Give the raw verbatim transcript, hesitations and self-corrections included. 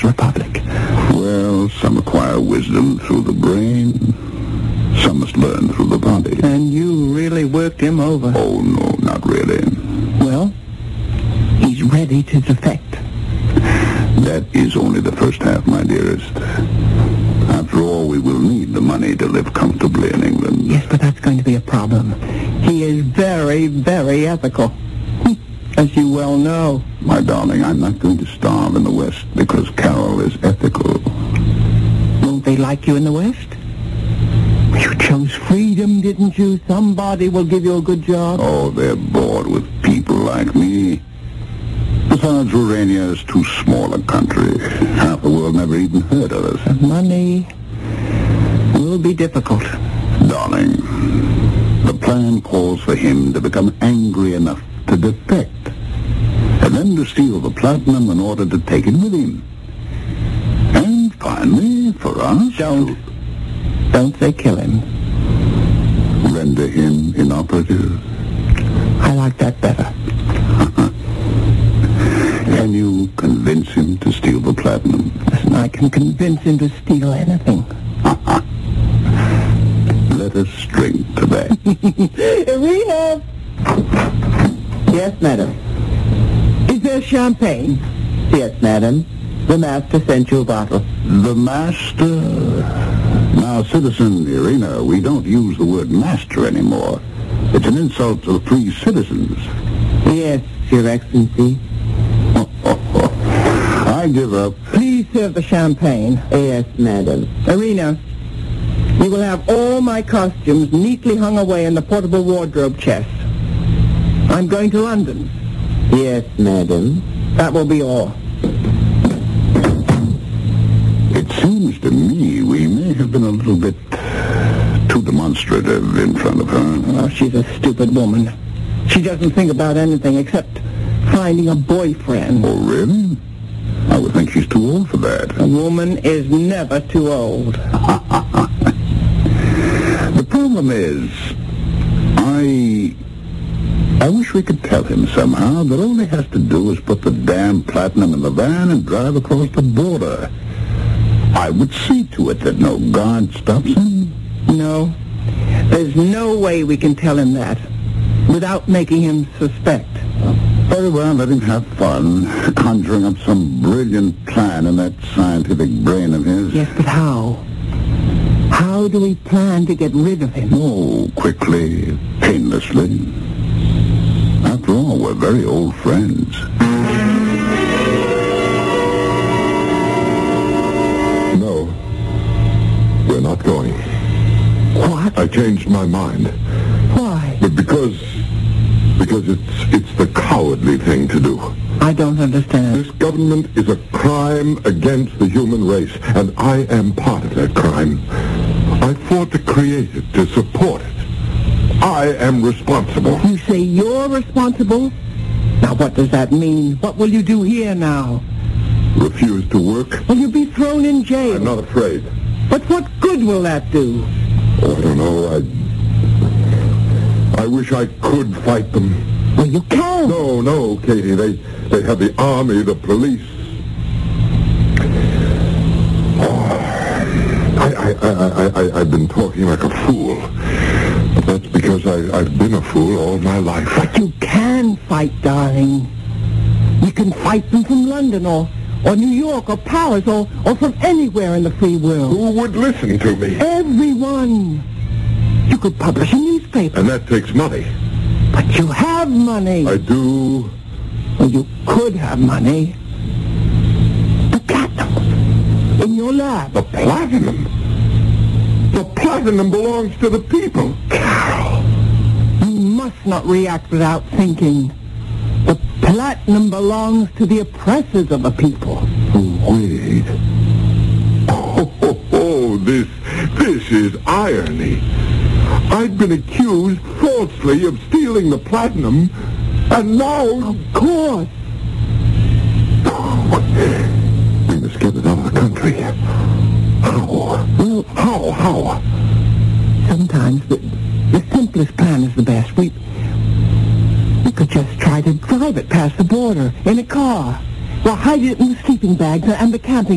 republic. Well, some acquire wisdom through the brain. Some must learn through the body. And you really worked him over. Oh, no, not really. Well, he's ready to defect. That is only the first half, my dearest. After all, we will need the money to live comfortably in England. Yes, but that's going to be a problem. He is very, very ethical, as you well know. My darling, I'm not going to starve in the West because Carol is ethical. Won't they like you in the West? You chose freedom, didn't you? Somebody will give you a good job. Oh, they're bored with people like me. Besides, Urania is too small a country. Half the world never even heard of us. The money will be difficult. Darling, the plan calls for him to become angry enough to defect, and then to steal the platinum in order to take it with him. And finally, for us... Don't. Don't say kill him. Render him inoperative. I like that better. Can you convince him to steal the platinum? Listen, I can convince him to steal anything. Let us drink to that. Irina! Yes, madam. Is there champagne? Yes, madam. The master sent you a bottle. The master? Now, Citizen Irina, we don't use the word master anymore. It's an insult to the free citizens. Yes, Your Excellency. I give up. Please serve the champagne. Yes, madam. Irina, you will have all my costumes neatly hung away in the portable wardrobe chest. I'm going to London. Yes, madam. That will be all. It seems to me we may have been a little bit too demonstrative in front of her. Oh, she's a stupid woman. She doesn't think about anything except finding a boyfriend. Oh, really? I would think she's too old for that. A woman is never too old. The problem is, I... I wish we could tell him somehow that all he has to do is put the damn platinum in the van and drive across the border. I would see to it that no guard stops him. No. There's no way we can tell him that without making him suspect. Very well, let him have fun, conjuring up some brilliant plan in that scientific brain of his. Yes, but how? How do we plan to get rid of him? Oh, quickly, painlessly. After all, we're very old friends. No, we're not going. What? I changed my mind. Why? But because... because it's it's the cowardly thing to do. I don't understand. This government is a crime against the human race, and I am part of that crime. I fought to create it, to support it. I am responsible. You say you're responsible? Now, what does that mean? What will you do here now? Refuse to work? Will you be thrown in jail? I'm not afraid. But what good will that do? Oh, I don't know. I... I wish I could fight them. Well, you can. No, no, Katie. They they have the army, the police. Oh, I, I, I, I, I, I've been talking like a fool. But that's because I, I've been a fool all my life. But you can fight, darling. You can fight them from London or, or New York or Paris or, or from anywhere in the free world. Who would listen to me? Everyone. You could publish a newspaper. And that takes money. But you have money. I do. Well, you could have money. The platinum. In your lab. The platinum? The platinum belongs to the people. Carol, you must not react without thinking. The platinum belongs to the oppressors of the people. Wait. Oh, oh, oh, this, this is irony. I've been accused falsely of stealing the platinum, and now... Of course. We must get it out of the country. How? Well, how, how? Sometimes the, the simplest plan is the best. We, we could just try to drive it past the border in a car. We'll hide it in the sleeping bags and the camping